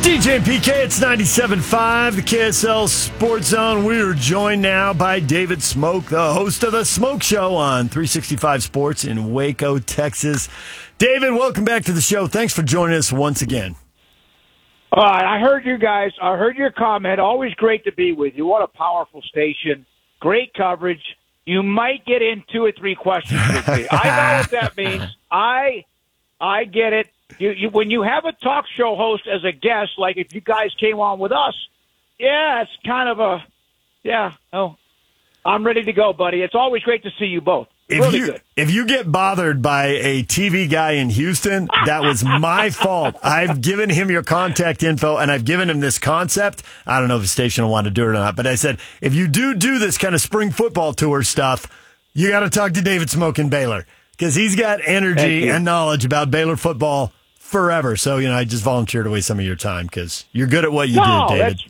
DJ and PK, it's 97.5, the KSL Sports Zone. We are joined now by David Smoke, the host of The Smoke Show on 365 Sports in Waco, Texas. David, welcome back to the show. Thanks for joining us once again. All right, I heard you guys. I heard your comment. Always great to be with you. What a powerful station. Great coverage. You might get in 2 or 3 questions with me. I know what that means. I get it. You when you have a talk show host as a guest, like if you guys came on with us, yeah, it's kind of a, yeah, oh, I'm ready to go, buddy. It's always great to see you both. Good. If you get bothered by a TV guy in Houston, that was my fault. I've given him your contact info, and I've given him this concept. I don't know if the station will want to do it or not, but I said, if you do this kind of spring football tour stuff, you got to talk to David Smoke in Baylor, because he's got energy and knowledge about Baylor football forever. So, I just volunteered away some of your time because you're good at what you do, David.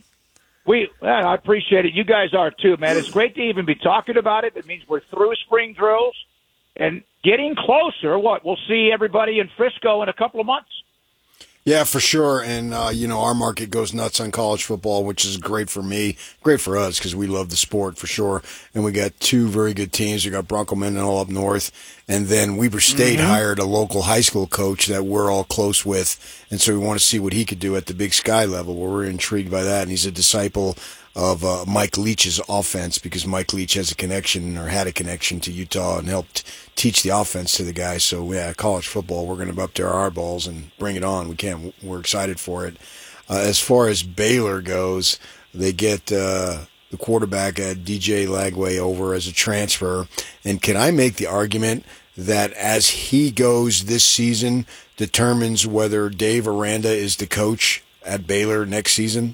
I appreciate it. You guys are too, man. It's great to even be talking about it. It means we're through spring drills and getting closer. We'll see everybody in Frisco in a couple of months. Yeah, for sure. And, our market goes nuts on college football, which is great for me, great for us because we love the sport for sure. And we got 2 very good teams. We got Bronco Mendenhall up north. And then Weber State hired a local high school coach that we're all close with. And so we want to see what he could do at the Big Sky level. We're intrigued by that. And he's a disciple of Mike Leach's offense because Mike Leach has a connection or had a connection to Utah and helped teach the offense to the guys. So, yeah, college football, we're going to up to our eyeballs and bring it on. We're excited for it. As far as Baylor goes, they get the quarterback at DJ Lagway over as a transfer. And can I make the argument that as he goes this season determines whether Dave Aranda is the coach at Baylor next season?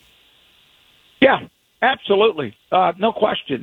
Yeah. Absolutely. No question.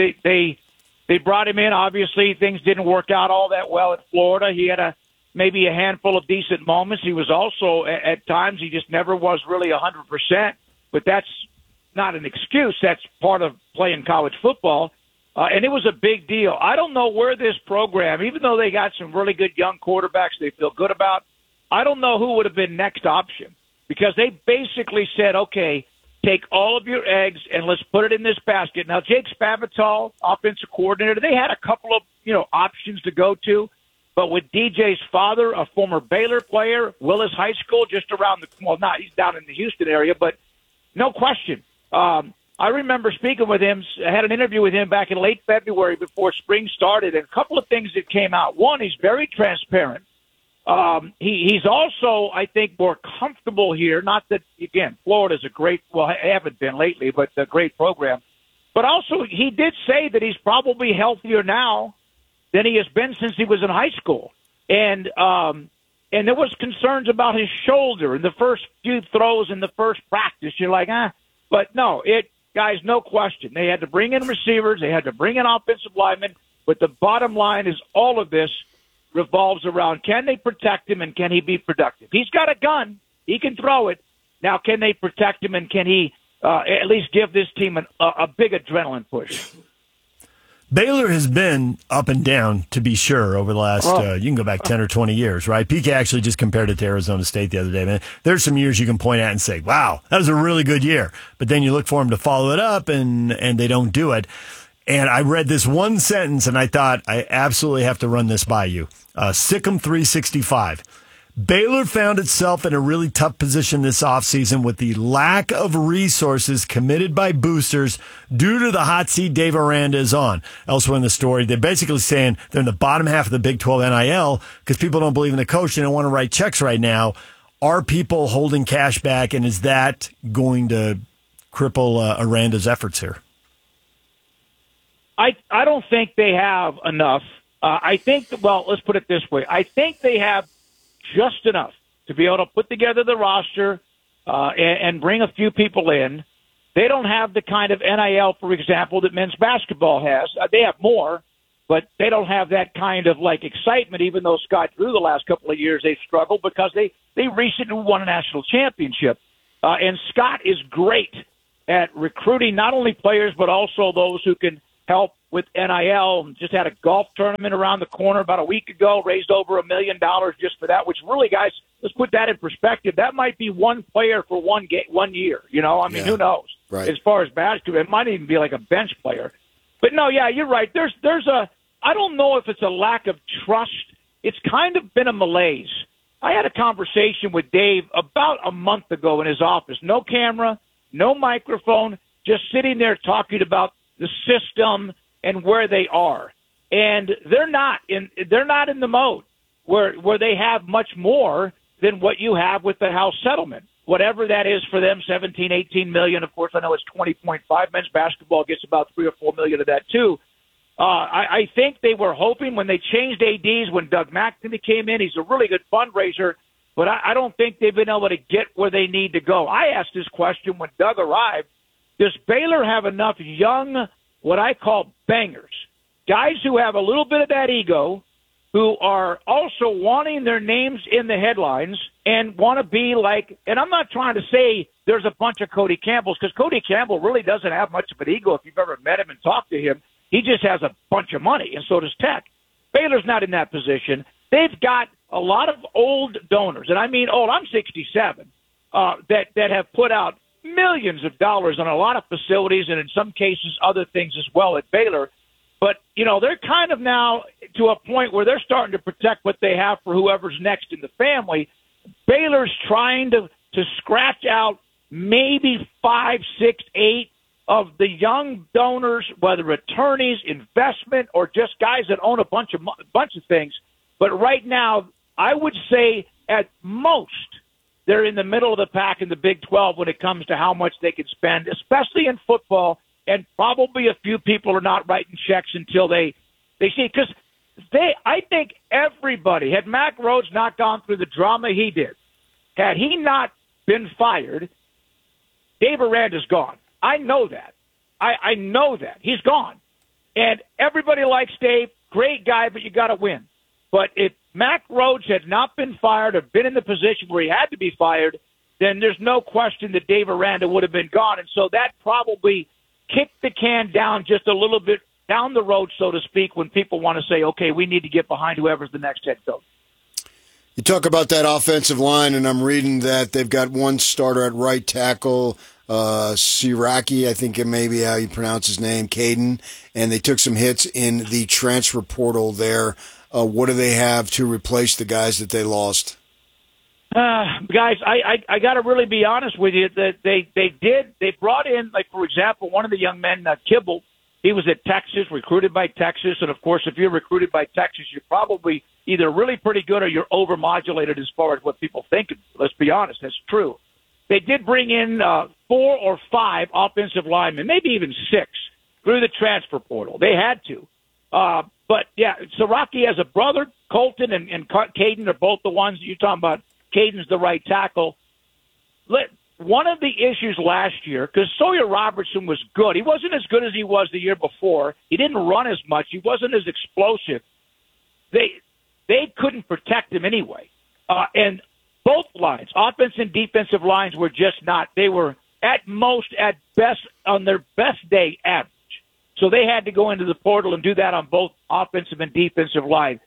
They brought him in. Obviously, things didn't work out all that well at Florida. He had maybe a handful of decent moments. He was also, at times, he just never was really 100%. But that's not an excuse. That's part of playing college football. And it was a big deal. I don't know where this program, even though they got some really good young quarterbacks they feel good about, I don't know who would have been next option. Because they basically said, okay, take all of your eggs and let's put it in this basket. Now, Jake Spavital, offensive coordinator, they had a couple of, options to go to. But with DJ's father, a former Baylor player, Willis High School, just around he's down in the Houston area, but no question. I remember speaking with him. I had an interview with him back in late February before spring started, and a couple of things that came out. One, he's very transparent. He's also, I think, more comfortable here. Not that, again, Florida's I haven't been lately, but a great program. But also, he did say that he's probably healthier now than he has been since he was in high school. And there was concerns about his shoulder in the first few throws in the first practice. You're like, But no, guys, no question. They had to bring in receivers. They had to bring in offensive linemen. But the bottom line is all of this revolves around, can they protect him and can he be productive? He's got a gun. He can throw it. Now, can they protect him and can he at least give this team a big adrenaline push? Baylor has been up and down, to be sure, over the last, you can go back 10 or 20 years, right? PK actually just compared it to Arizona State the other day. Man, there's some years you can point at and say, wow, that was a really good year. But then you look for them to follow it up and they don't do it. And I read this one sentence, and I thought, I absolutely have to run this by you. Sikkim 365. Baylor found itself in a really tough position this offseason with the lack of resources committed by boosters due to the hot seat Dave Aranda is on. Elsewhere in the story, they're basically saying they're in the bottom half of the Big 12 NIL because people don't believe in the coach and don't want to write checks right now. Are people holding cash back, and is that going to cripple Aranda's efforts here? I don't think they have enough. I think, let's put it this way. I think they have just enough to be able to put together the roster and bring a few people in. They don't have the kind of NIL, for example, that men's basketball has. They have more, but they don't have that kind of excitement, even though Scott Drew the last couple of years they've struggled because they recently won a national championship. And Scott is great at recruiting not only players but also those who can help with NIL. Just had a golf tournament around the corner about a week ago, raised over $1 million just for that, which really, guys, let's put that in perspective. That might be one player for 1 year. Who knows? Right. As far as basketball, it might even be like a bench player. But no, yeah, you're right. I don't know if it's a lack of trust. It's kind of been a malaise. I had a conversation with Dave about a month ago in his office. No camera, no microphone, just sitting there talking about the system and where they are. And they're not in the mode where they have much more than what you have with the House settlement. Whatever that is for them, 17, 18 million. Of course, I know it's 20.5. Men's basketball gets about 3 or 4 million of that too. I think they were hoping when they changed ADs, when Doug McNamee came in, he's a really good fundraiser, but I don't think they've been able to get where they need to go. I asked this question when Doug arrived. Does Baylor have enough young, what I call bangers, guys who have a little bit of that ego, who are also wanting their names in the headlines and want to be like, and I'm not trying to say there's a bunch of Cody Campbells, because Cody Campbell really doesn't have much of an ego if you've ever met him and talked to him. He just has a bunch of money, and so does Tech. Baylor's not in that position. They've got a lot of old donors, and I mean old. I'm 67, that have put out millions of dollars on a lot of facilities and in some cases other things as well at Baylor. But, they're kind of now to a point where they're starting to protect what they have for whoever's next in the family. Baylor's trying to scratch out maybe 5, 6, 8 of the young donors, whether attorneys, investment, or just guys that own a bunch of things. But right now, I would say at most they're in the middle of the pack in the Big 12 when it comes to how much they can spend, especially in football. And probably a few people are not writing checks until they see it. Because I think everybody, had Mack Rhodes not gone through the drama he did, had he not been fired, Dave Aranda's gone. I know that. I know that. He's gone. And everybody likes Dave. Great guy, but you got to win. But if Mack Rhodes had not been fired or been in the position where he had to be fired, then there's no question that Dave Aranda would have been gone. And so that probably kicked the can down just a little bit down the road, so to speak, when people want to say, okay, we need to get behind whoever's the next head coach. You talk about that offensive line, and I'm reading that they've got one starter at right tackle, Siraki, I think it may be how you pronounce his name, Caden, and they took some hits in the transfer portal there. What do they have to replace the guys that they lost? Guys, I got to really be honest with you that they brought in, like, for example, one of the young men, Kibble. He was at Texas, recruited by Texas. And of course, if you're recruited by Texas, you're probably either really pretty good or you're overmodulated as far as what people think. Let's be honest. That's true. They did bring in 4 or 5 offensive linemen, maybe even 6 through the transfer portal. They had to. But yeah, Siraki has a brother, Colton and Caden are both the ones that you're talking about. Caden's the right tackle. One of the issues last year, because Sawyer Robertson was good. He wasn't as good as he was the year before. He didn't run as much. He wasn't as explosive. They couldn't protect him anyway. And both lines, offense and defensive lines, were just not. They were at most, at best, on their best day, average. So they had to go into the portal and do that on both offensive and defensive line.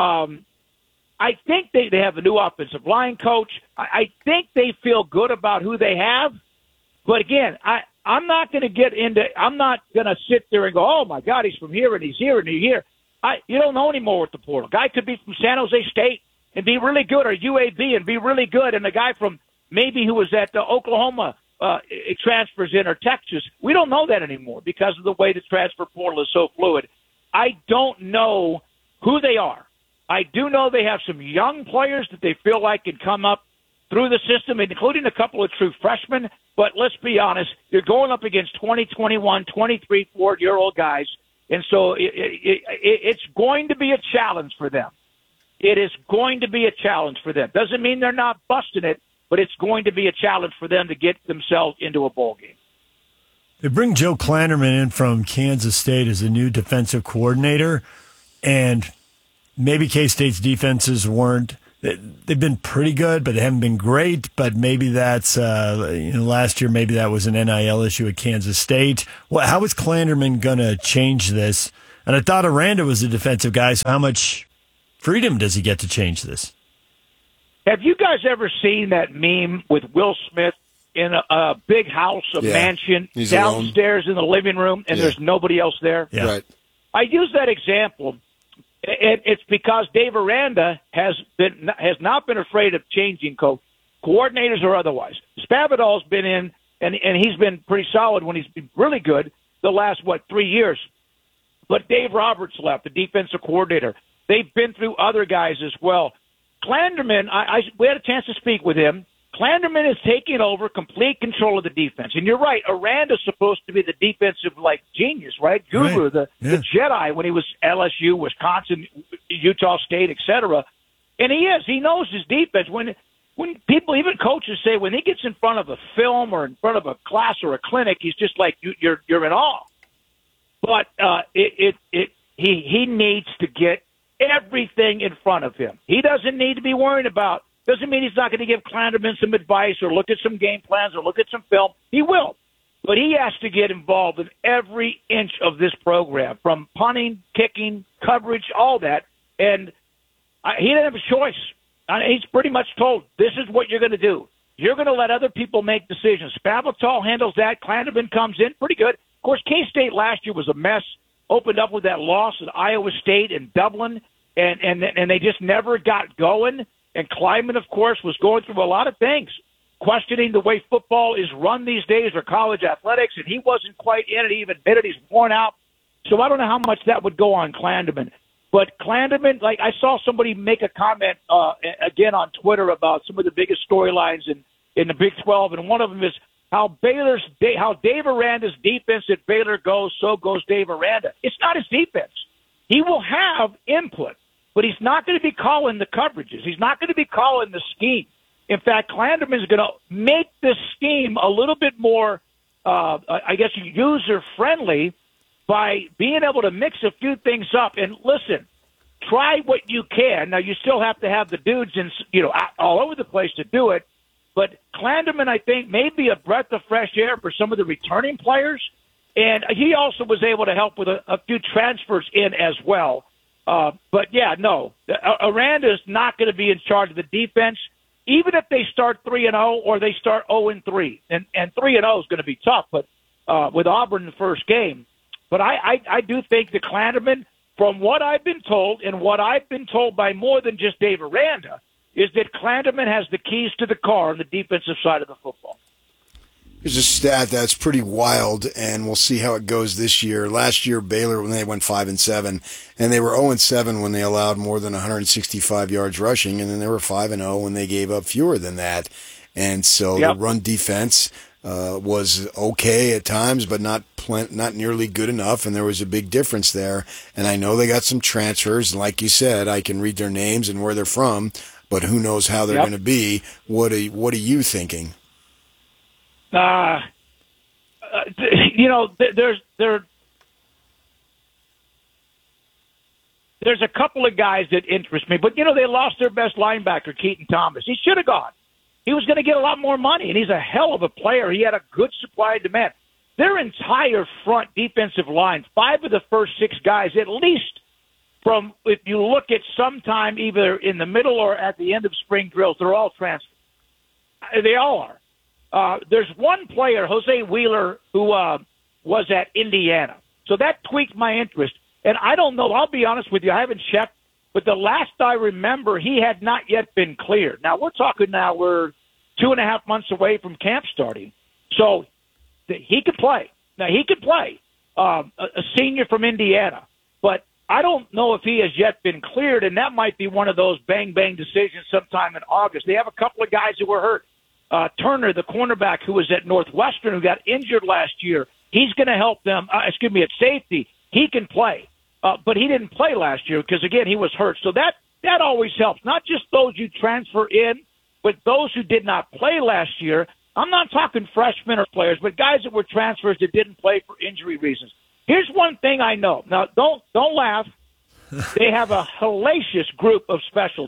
I think they have a new offensive line coach. I think they feel good about who they have. But again, I'm not going to get into – I'm not going to sit there and go, oh, my God, he's from here and he's here and he's here. You don't know anymore with the portal. Guy could be from San Jose State and be really good, or UAB and be really good, and the guy from maybe who was at Oklahoma transfers in, or Texas. We don't know that anymore because of the way the transfer portal is so fluid. I don't know who they are. I do know they have some young players that they feel like can come up through the system, including a couple of true freshmen. But let's be honest, you're going up against 20, 21, 23, 4-year-old guys. And so it's going to be a challenge for them. It is going to be a challenge for them. Doesn't mean they're not busting it, but it's going to be a challenge for them to get themselves into a bowl game. They bring Joe Klanderman in from Kansas State as a new defensive coordinator, and maybe K-State's defenses weren't. they've been pretty good, but they haven't been great. But maybe that's last year. Maybe that was an NIL issue at Kansas State. How is Klanderman going to change this? And I thought Aranda was a defensive guy. So how much freedom does he get to change this? Have you guys ever seen that meme with Will Smith in a big house, a mansion, He's downstairs in the living room, and there's nobody else there? Yeah. Right. I use that example. It's because Dave Aranda has not been afraid of changing coordinators or otherwise. Spavital's been in, and he's been pretty solid when he's been really good the last, 3 years. But Dave Roberts left, the defensive coordinator. They've been through other guys as well. Klanderman, we had a chance to speak with him. Klanderman is taking over complete control of the defense. And you're right, Aranda's supposed to be the defensive, genius, right? Guru, right. The Jedi when he was LSU, Wisconsin, Utah State, etc. And he is. He knows his defense. When people, even coaches say when he gets in front of a film or in front of a class or a clinic, he's just like, you're in awe. But he needs to get everything in front of him. He doesn't need to be worried about. Doesn't mean he's not going to give Klanderman some advice or look at some game plans or look at some film. He will. But he has to get involved in every inch of this program, from punting, kicking, coverage, all that. And he didn't have a choice. He's pretty much told, this is what you're going to do. You're going to let other people make decisions. Spavital handles that. Klanderman comes in pretty good. Of course, K-State last year was a mess. Opened up with that loss at Iowa State and Dublin, and they just never got going. And Kleiman, of course, was going through a lot of things, questioning the way football is run these days or college athletics, and he wasn't quite in it. He even admitted he's worn out. So I don't know how much that would go on Klanderman. But Klanderman, I saw somebody make a comment again on Twitter about some of the biggest storylines in the Big 12, and one of them is how Dave Aranda's defense at Baylor goes, so goes Dave Aranda. It's not his defense. He will have input, but he's not going to be calling the coverages. He's not going to be calling the scheme. In fact, Klanderman is going to make this scheme a little bit more, user-friendly by being able to mix a few things up. And listen, try what you can. Now, you still have to have the dudes all over the place to do it. But Klanderman, I think, may be a breath of fresh air for some of the returning players. And he also was able to help with a few transfers in as well. But, Aranda is not going to be in charge of the defense, even if they start 3-0 or they start 0-3. And 3-0 is going to be tough, but with Auburn in the first game. But I do think that Klanderman, from what I've been told and what I've been told by more than just Dave Aranda, is that Klanderman has the keys to the car on the defensive side of the football. Here's a stat that's pretty wild, and we'll see how it goes this year. Last year, Baylor, when they went 5-7, and they were 0-7 when they allowed more than 165 yards rushing, and then they were 5-0 when they gave up fewer than that. And so the run defense was okay at times, but not nearly good enough, and there was a big difference there. And I know they got some transfers, and like you said, I can read their names and where they're from, but who knows how they're going to be. What are you thinking? There's a couple of guys that interest me, but they lost their best linebacker, Keaton Thomas. He should have gone. He was going to get a lot more money, and he's a hell of a player. He had a good supply and demand. Their entire front defensive line, 5 of the first 6 guys, at least from, if you look at sometime either in the middle or at the end of spring drills, they're all transferred. They all are. There's one player, Jose Wheeler, who was at Indiana. So that tweaked my interest. And I don't know, I'll be honest with you, I haven't checked, but the last I remember, he had not yet been cleared. Now, we're 2.5 months away from camp starting. So he could play. Now, he could play, a senior from Indiana. But I don't know if he has yet been cleared, and that might be one of those bang-bang decisions sometime in August. They have a couple of guys who were hurt. Turner, the cornerback who was at Northwestern, who got injured last year, he's going to help them. At safety, he can play. But he didn't play last year because, again, he was hurt. So that always helps. Not just those you transfer in, but those who did not play last year. I'm not talking freshmen or players, but guys that were transfers that didn't play for injury reasons. Here's one thing I know. Now, don't laugh. They have a hellacious group of special teams.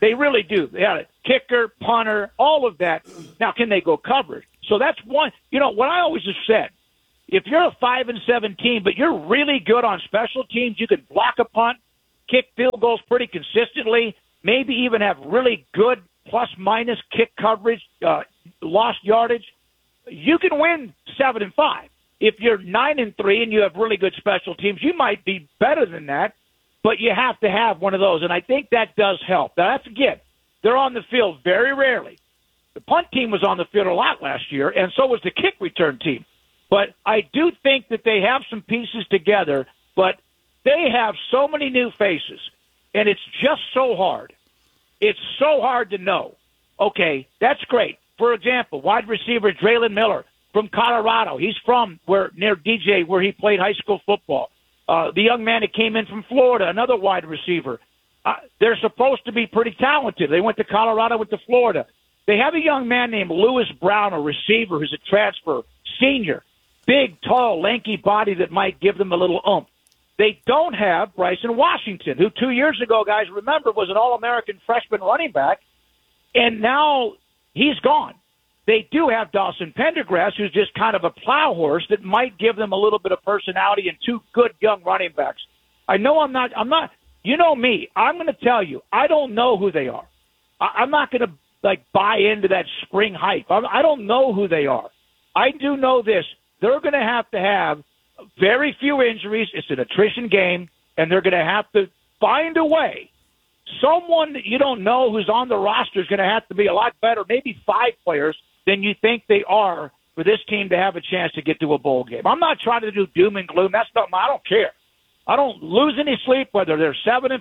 They really do. They had a kicker, punter, all of that. Now, can they go coverage? So that's one. What I always have said, if you're a 5-7 team, but you're really good on special teams, you can block a punt, kick field goals pretty consistently, maybe even have really good plus-minus kick coverage, lost yardage, you can win 7-5. If you're 9-3 and you have really good special teams, you might be better than that, but you have to have one of those, and I think that does help. Now, that's, again, they're on the field very rarely. The punt team was on the field a lot last year, and so was the kick return team. But I do think that they have some pieces together, but they have so many new faces, and it's just so hard. It's so hard to know. Okay, that's great. For example, wide receiver Draylen Miller from Colorado. He's from near DJ, where he played high school football. The young man that came in from Florida, another wide receiver. They're supposed to be pretty talented. They went to Colorado, went to Florida. They have a young man named Lewis Brown, a receiver who's a transfer, senior, big, tall, lanky body that might give them a little oomph. They don't have Bryson Washington, who 2 years ago, guys, remember, was an All-American freshman running back, and now he's gone. They do have Dawson Pendergrass, who's just kind of a plow horse that might give them a little bit of personality and two good young running backs. I know I'm not, you know me, I'm going to tell you, I don't know who they are. I'm not going to, buy into that spring hype. I don't know who they are. I do know this. They're going to have very few injuries. It's an attrition game, and they're going to have to find a way. Someone that you don't know who's on the roster is going to have to be a lot better, maybe 5 players, than you think they are for this team to have a chance to get to a bowl game. I'm not trying to do doom and gloom. That's not. I don't care. I don't lose any sleep whether they're 7-5,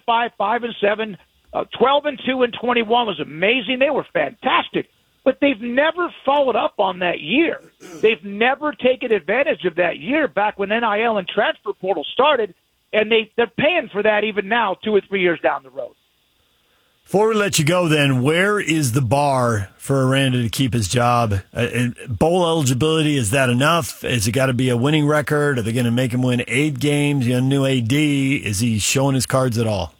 5-7, 12-2, and 21 was amazing. They were fantastic. But they've never followed up on that year. They've never taken advantage of that year back when NIL and transfer portal started, and they're paying for that even now 2 or 3 years down the road. Before we let you go, then, where is the bar for Aranda to keep his job? Bowl eligibility, is that enough? Has it got to be a winning record? Are they going to make him win 8 games? New AD, is he showing his cards at all?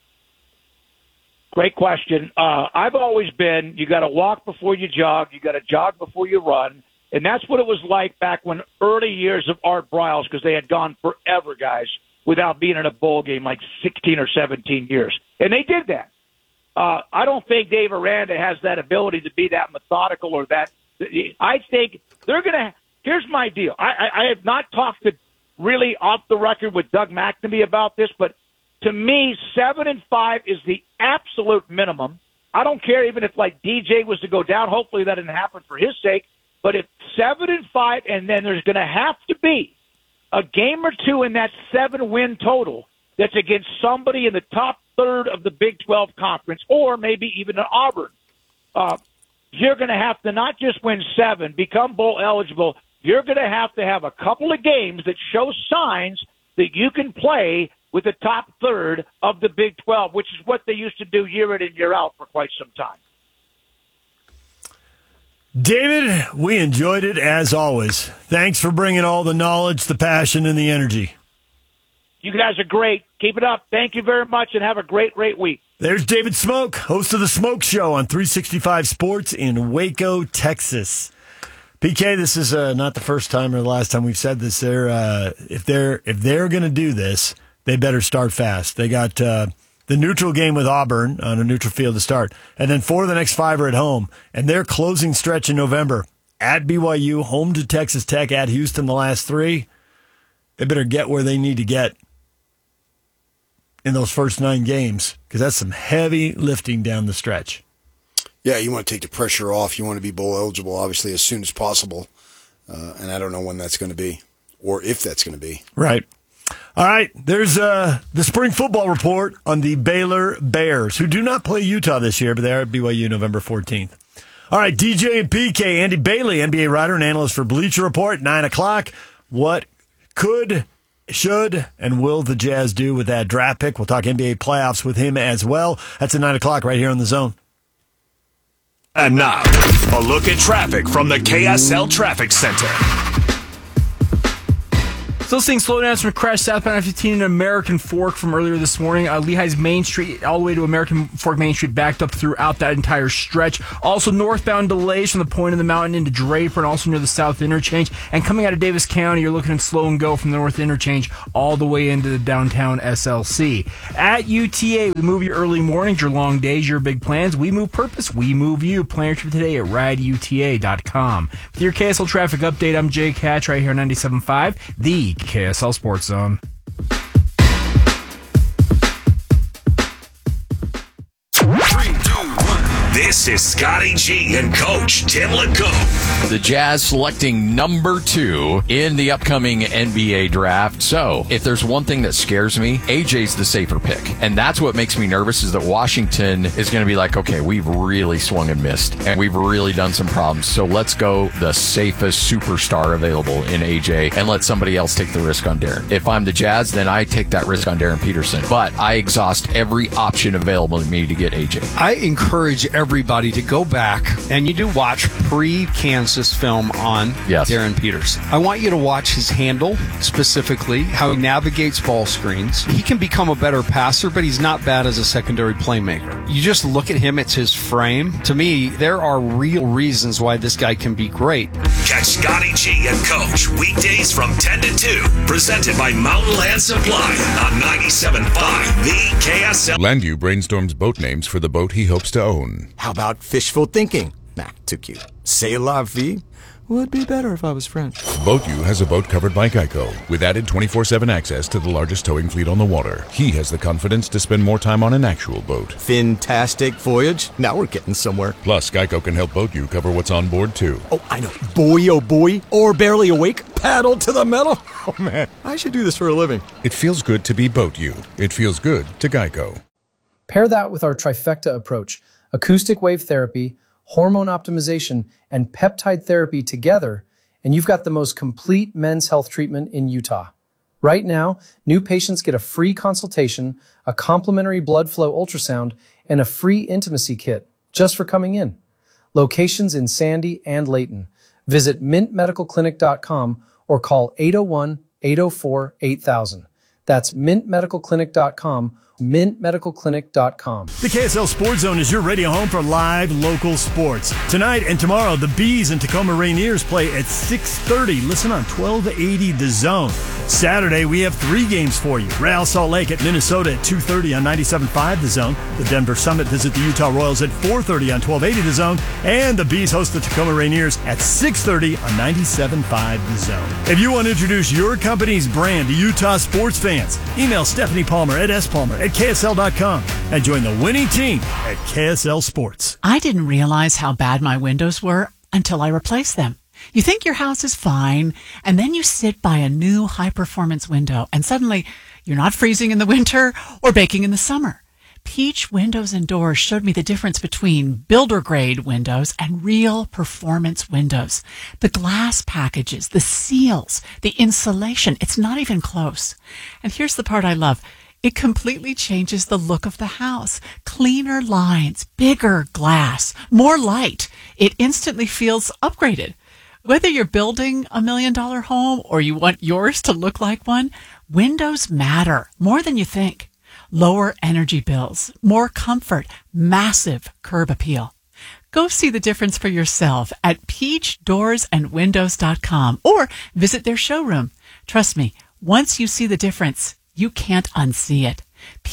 Great question. I've always been, you got to walk before you jog, you got to jog before you run, and that's what it was like back when early years of Art Briles, because they had gone forever, guys, without being in a bowl game, like 16 or 17 years. And they did that. I don't think Dave Aranda has that ability to be that methodical or that. I think they're going to. Here's my deal. I have not talked to really off the record with Doug McNamee about this, but to me, 7-5 is the absolute minimum. I don't care even if DJ was to go down. Hopefully that didn't happen for his sake. But if 7-5, and then there's going to have to be a game or two in that 7-win total that's against somebody in the top third of the Big 12 conference, or maybe even an Auburn. You're going to have to not just win 7, become bowl eligible. You're going to have a couple of games that show signs that you can play with the top third of the Big 12, which is what they used to do year in and year out for quite some time. David, we enjoyed it as always. Thanks for bringing all the knowledge, the passion, and the energy. You guys are great. Keep it up. Thank you very much, and have a great week. There's David Smoke, host of The Smoke Show on 365 Sports in Waco, Texas. PK, this is not the first time or the last time we've said this. If they're going to do this, they better start fast. They got the neutral game with Auburn on a neutral field to start, and then 4 of the next 5 are at home, and their closing stretch in November at BYU, home to Texas Tech, at Houston the last 3. They better get where they need to get in those first 9 games, because that's some heavy lifting down the stretch. Yeah, you want to take the pressure off. You want to be bowl eligible, obviously, as soon as possible. And I don't know when that's going to be, or if that's going to be. Right. All right, there's the spring football report on the Baylor Bears, who do not play Utah this year, but they are at BYU November 14th. All right, DJ and PK, Andy Bailey, NBA writer and analyst for Bleacher Report, 9 o'clock. What could, should, and will the Jazz do with that draft pick? We'll talk NBA playoffs with him as well. That's at 9 o'clock right here on The Zone. And now, a look at traffic from the KSL Traffic Center. Still seeing slowdowns from Crash southbound I-15 and American Fork from earlier this morning. Lehigh's Main Street all the way to American Fork Main Street backed up throughout that entire stretch. Also northbound delays from the point of the mountain into Draper and also near the south interchange. And coming out of Davis County, you're looking at slow and go from the north interchange all the way into the downtown SLC. At UTA, we move your early mornings, your long days, your big plans. We move purpose, we move you. Plan your trip today at rideuta.com. With your KSL traffic update, I'm Jake Hatch right here on 97.5, the KSL Sports Zone. This is Scotty G and Coach Tim LeCompte. The Jazz selecting number 2 in the upcoming NBA draft. So, if there's one thing that scares me, AJ's the safer pick. And that's what makes me nervous is that Washington is going to be like, okay, we've really swung and missed, and we've really done some problems. So let's go the safest superstar available in AJ and let somebody else take the risk on Darren. If I'm the Jazz, then I take that risk on Darren Peterson. But I exhaust every option available to me to get AJ. I encourage everybody to go back and you do watch pre-Kansas film on Darren Peters. I want you to watch his handle, specifically how he navigates ball screens. He can become a better passer, but he's not bad as a secondary playmaker. You just look at him, it's his frame. To me, there are real reasons why this guy can be great. Catch Scotty G and Coach weekdays from 10 to 2, presented by Mountain Land Supply on 97.5, the KSL. Landu brainstorms boat names for the boat he hopes to own. How about fishful thinking? Nah, too cute. C'est la vie? Would be better if I was French. BoatU has a boat covered by Geico, with added 24/7 access to the largest towing fleet on the water. He has the confidence to spend more time on an actual boat. Fantastic voyage. Now we're getting somewhere. Plus, Geico can help BoatU cover what's on board, too. Oh, I know. Boy, oh boy. Or barely awake. Paddle to the metal. Oh, man. I should do this for a living. It feels good to be BoatU. It feels good to Geico. Pair that with our trifecta approach: acoustic wave therapy, hormone optimization, and peptide therapy together, and you've got the most complete men's health treatment in Utah. Right now, new patients get a free consultation, a complimentary blood flow ultrasound, and a free intimacy kit just for coming in. Locations in Sandy and Layton. Visit mintmedicalclinic.com or call 801-804-8000. That's mintmedicalclinic.com, mintmedicalclinic.com. The KSL Sports Zone is your radio home for live local sports. Tonight and tomorrow, the Bees and Tacoma Rainiers play at 6:30. Listen on 1280 The Zone. Saturday, we have 3 games for you. Real Salt Lake at Minnesota at 2:30 on 97.5 The Zone. The Denver Summit visit the Utah Royals at 4:30 on 1280 The Zone. And the Bees host the Tacoma Rainiers at 6:30 on 97.5 The Zone. If you want to introduce your company's brand to Utah sports fans, email Stephanie Palmer at spalmer@ksl.com and join the winning team at KSL Sports. I didn't realize how bad my windows were until I replaced them. You think your house is fine, and then you sit by a new high-performance window, and suddenly you're not freezing in the winter or baking in the summer. Peach Windows and Doors showed me the difference between builder-grade windows and real performance windows. The glass packages, the seals, the insulation, it's not even close. And here's the part I love. It completely changes the look of the house. Cleaner lines, bigger glass, more light. It instantly feels upgraded. Whether you're building $1 million home or you want yours to look like one, windows matter more than you think. Lower energy bills, more comfort, massive curb appeal. Go see the difference for yourself at peachdoorsandwindows.com or visit their showroom. Trust me, once you see the difference, you can't unsee it.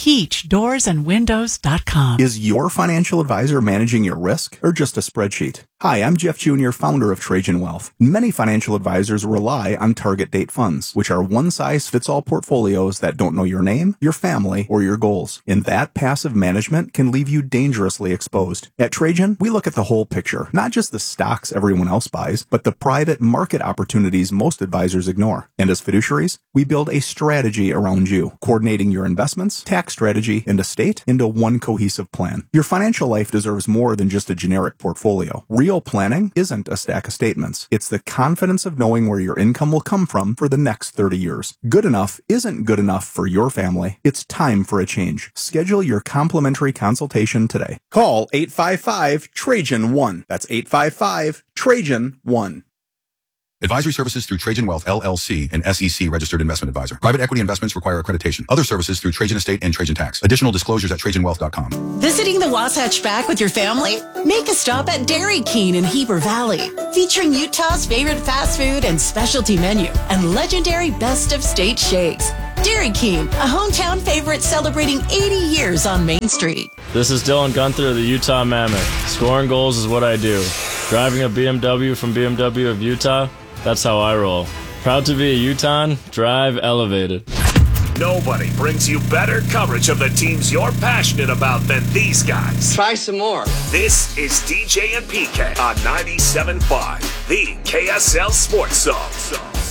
peachdoorsandwindows.com. Is your financial advisor managing your risk or just a spreadsheet? Hi, I'm Jeff Jr., founder of Trajan Wealth. Many financial advisors rely on target date funds, which are one-size-fits-all portfolios that don't know your name, your family, or your goals. And that passive management can leave you dangerously exposed. At Trajan, we look at the whole picture, not just the stocks everyone else buys, but the private market opportunities most advisors ignore. And as fiduciaries, we build a strategy around you, coordinating your investments, tax strategy, and estate into one cohesive plan. Your financial life deserves more than just a generic portfolio. Real planning isn't a stack of statements. It's the confidence of knowing where your income will come from for the next 30 years. Good enough isn't good enough for your family. It's time for a change. Schedule your complimentary consultation today. Call 855-TRAJAN-1. That's 855-TRAJAN-1. Advisory services through Trajan Wealth, LLC, an SEC registered investment advisor. Private equity investments require accreditation. Other services through Trajan Estate and Trajan Tax. Additional disclosures at TrajanWealth.com. Visiting the Wasatch Back with your family? Make a stop at Dairy King in Heber Valley, featuring Utah's favorite fast food and specialty menu and legendary best of state shakes. Dairy King, a hometown favorite celebrating 80 years on Main Street. This is Dylan Gunther of the Utah Mammoth. Scoring goals is what I do. Driving a BMW from BMW of Utah, that's how I roll. Proud to be a Utahn, drive elevated. Nobody brings you better coverage of the teams you're passionate about than these guys. Try some more. This is DJ and PK on 97.5, the KSL Sports Zone.